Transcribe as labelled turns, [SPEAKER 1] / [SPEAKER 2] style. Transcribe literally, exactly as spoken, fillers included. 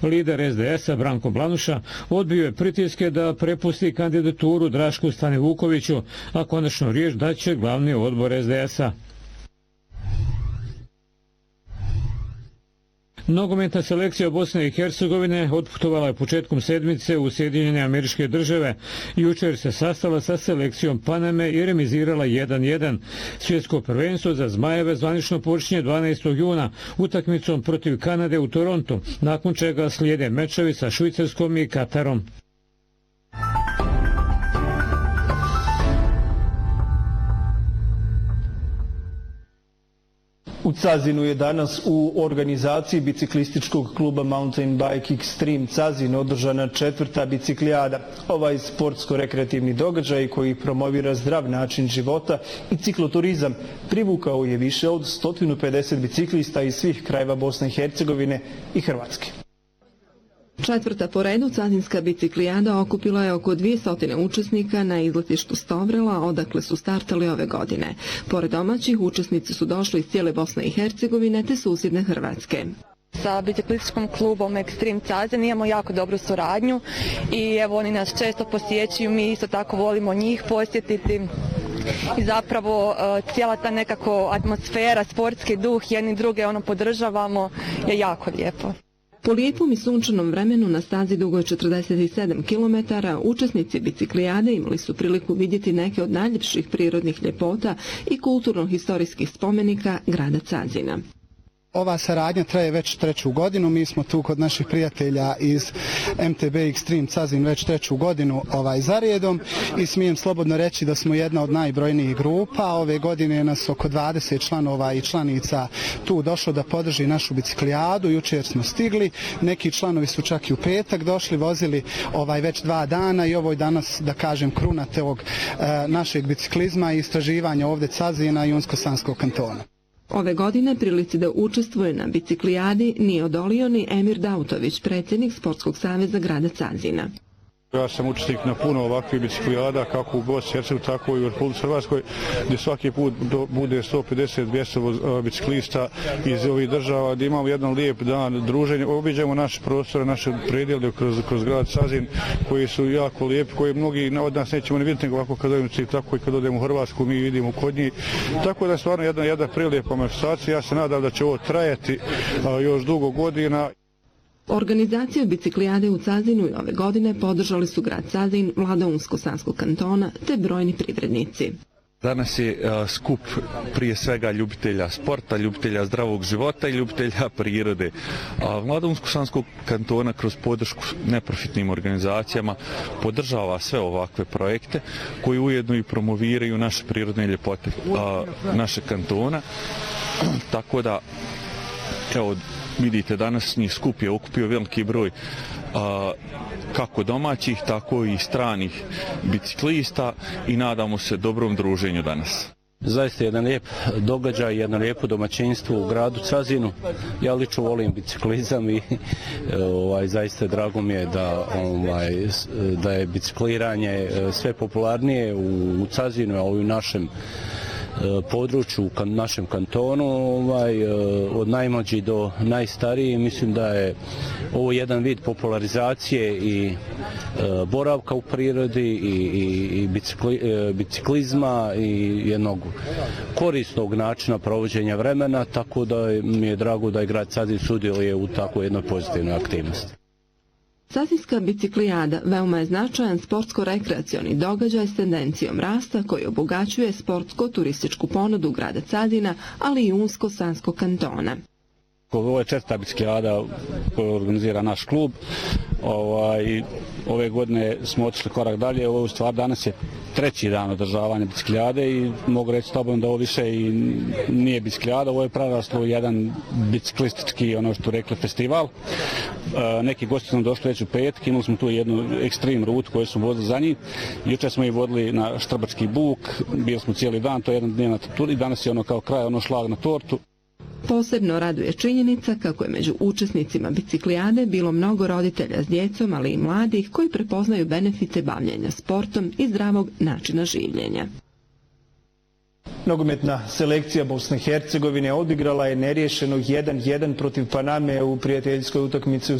[SPEAKER 1] Lider es de es a Branko Blanuša odbio je pritiske da prepusti kandidaturu Drašku Stanivukoviću, a konačno riječ daće glavni odbor es de es a. Nogometna selekcija Bosne i Hercegovine otputovala je početkom sedmice u Sjedinjene Američke Države. Jučer se sastala sa selekcijom Paname i remizirala jedan jedan. Svjetsko prvenstvo za Zmajeve zvanično počinje dvanaestog juna utakmicom protiv Kanade u Torontu, nakon čega slijede mečevi sa Švicarskom i Katarom.
[SPEAKER 2] U Cazinu je danas u organizaciji biciklističkog kluba Mountain Bike Extreme Cazin održana četvrta biciklijada. Ovaj sportsko-rekreativni događaj koji promovira zdrav način života i cikloturizam privukao je više od sto pedeset biciklista iz svih krajeva Bosne i Hercegovine i Hrvatske.
[SPEAKER 3] Četvrta po redu cazinska biciklijada okupila je oko dvjesto učesnika na izletištu Stovrela, odakle su startali ove godine. Pored domaćih, učesnici su došli iz cijele Bosne i Hercegovine te susjedne Hrvatske.
[SPEAKER 4] Sa biciklističkom klubom Extreme Cazin imamo jako dobru suradnju i evo oni nas često posjećuju, mi isto tako volimo njih posjetiti. I zapravo cijela ta nekako atmosfera, sportski duh, jedni druge ono podržavamo, je jako lijepo.
[SPEAKER 3] Po lijepom i sunčanom vremenu na stazi dugoj četrdeset sedam kilometara učesnici biciklijade imali su priliku vidjeti neke od najljepših prirodnih ljepota i kulturno-historijskih spomenika grada Cazina.
[SPEAKER 5] Ova saradnja traje već treću godinu, mi smo tu kod naših prijatelja iz em te be Extreme Cazin već treću godinu ovaj zaredom i smijem slobodno reći da smo jedna od najbrojnijih grupa. Ove godine je nas oko dvadeset članova i članica tu došlo da podrži našu biciklijadu, jučer smo stigli, neki članovi su čak i u petak došli, vozili ovaj već dva dana i ovo je danas, da kažem, kruna tog e, našeg biciklizma i istraživanja ovdje Cazina i Unsko-Sanskog kantona.
[SPEAKER 3] Ove godine prilici da učestvuje na biciklijadi nije odolio ni Emir Dautović, predsjednik Sportskog saveza grada Cazina.
[SPEAKER 6] Ja sam učesnik na puno ovakvih biciklijada, kako u Bosni i Hercegovini, tako i u Republici Hrvatskoj, gdje svaki put bude sto pedeset do dvjesto biciklista iz ovih država, gdje imamo jedan lijep dan druženja. Obiđamo naše prostore, naše predjele kroz, kroz grad Cazin, koji su jako lijepi, koji mnogi od nas nećemo ne vidjeti, nego ovako kad odemo, tako i kad odemo u Hrvatsku, mi vidimo kod njih. Tako da je stvarno jedna, jedna prelijepa manifestacija. Ja se nadam da će ovo trajati a, još dugo godina.
[SPEAKER 3] Organizaciju biciklijade u Cazinu i ove godine podržali su grad Cazin, vlada Unsko-Sanskog kantona te brojni privrednici.
[SPEAKER 7] Danas je uh, skup prije svega ljubitelja sporta, ljubitelja zdravog života i ljubitelja prirode. Uh, Vlada Unsko-Sanskog kantona kroz podršku neprofitnim organizacijama podržava sve ovakve projekte koji ujedno i promoviraju naše prirodne ljepote uh, naše kantona. Tako da, evo, vidite, današnji skup je okupio veliki broj a, kako domaćih, tako i stranih biciklista i nadamo se dobrom druženju danas.
[SPEAKER 8] Zaista jedan lijep događaj, jedno lijepo domaćinstvo u gradu Cazinu. Ja lično volim biciklizam i ovaj, zaista drago mi je da, ovaj, da je bicikliranje sve popularnije u, u Cazinu, a u našem području, u našem kantonu, ovaj, od najmlađih do najstarijih. Mislim da je ovo jedan vid popularizacije i e, boravka u prirodi i, i, i bicikli, e, biciklizma i jednog korisnog načina provođenja vremena, tako da mi je drago da je grad Cazin sudjeluje u takvoj jednoj pozitivnoj aktivnosti.
[SPEAKER 3] Cazinska biciklijada veoma je značajan sportsko-rekreacioni događaj s tendencijom rasta koji obogaćuje sportsko-turističku ponudu grada Cazina, ali i Unsko-Sanskog kantona.
[SPEAKER 9] Ovo je četvrta biciklijada koju organizira naš klub. Ovaj, ove godine smo otišli korak dalje. Ovo u stvari danas je treći dan održavanja biciklijade i mogu reći slobodno da ovo više i nije biciklijada, ovo je preraslo u jedan biciklistički, ono što rekli, festival. E, neki gosti su došli već u petak, imali smo tu jednu ekstrem rutu koju smo vozili za njih. Jučer smo ih vodili na Štrbački buk, bili smo cijeli dan, to je jedan dnevna tur i danas je ono kao kraj, ono šlag na tortu.
[SPEAKER 3] Posebno raduje činjenica kako je među učesnicima biciklijade bilo mnogo roditelja s djecom, ali i mladih koji prepoznaju benefite bavljenja sportom i zdravog načina življenja.
[SPEAKER 2] Nogometna selekcija Bosne i Hercegovine odigrala je neriješeno jedan jedan protiv Paname u prijateljskoj utakmici u